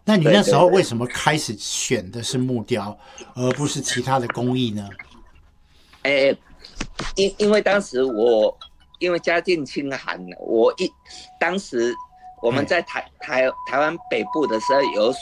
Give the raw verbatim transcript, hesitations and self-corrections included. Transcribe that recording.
那你那时候为什么开始选的是木雕，而不是其他的工艺呢？ 哎，因因为当时我因为家境清寒，我一当时我们在台台台湾北部的时候有